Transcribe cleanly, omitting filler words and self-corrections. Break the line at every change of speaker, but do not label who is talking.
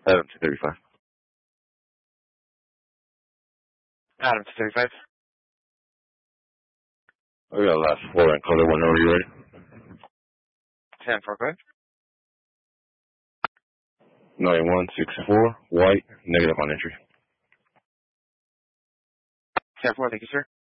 Adam 235.
Adam 235.
I got last four and color whenever you're ready.
10-4, go ahead.
9164, white, negative on entry.
10-4, thank you, sir.